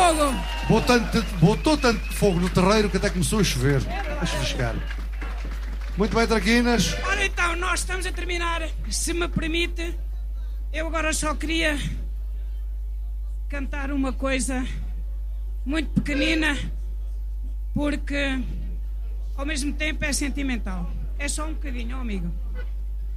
fogo! Botou tanto fogo no terreiro que até começou a chover. A chuviscar. Muito bem, Traquinas. Ora então, nós estamos a terminar. Se me permite, eu agora só queria cantar uma coisa muito pequenina, porque ao mesmo tempo é sentimental. É só um bocadinho, ó amigo.